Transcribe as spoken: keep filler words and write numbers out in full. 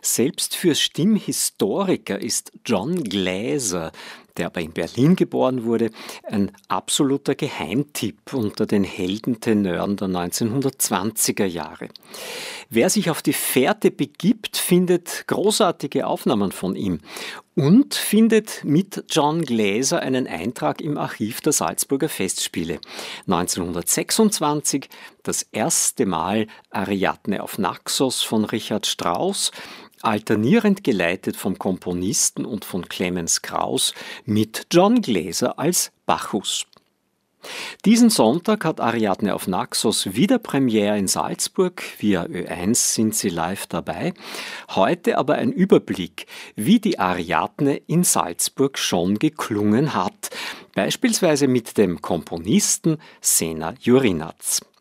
Selbst für Stimmhistoriker ist John Gläser, der aber in Berlin geboren wurde, ein absoluter Geheimtipp unter den Heldentenören der neunzehnhundertzwanziger Jahre. Wer sich auf die Fährte begibt, findet großartige Aufnahmen von ihm und findet mit John Gläser einen Eintrag im Archiv der Salzburger Festspiele. neunzehnhundertsechsundzwanzig das erste Mal Ariadne auf Naxos von Richard Strauss, alternierend geleitet vom Komponisten und von Clemens Krauss mit John Gläser als Bacchus. Diesen Sonntag hat Ariadne auf Naxos wieder Premiere in Salzburg. Via Ö eins sind Sie live dabei. Heute aber ein Überblick, wie die Ariadne in Salzburg schon geklungen hat. Beispielsweise mit dem Komponisten Sena Jurinatz.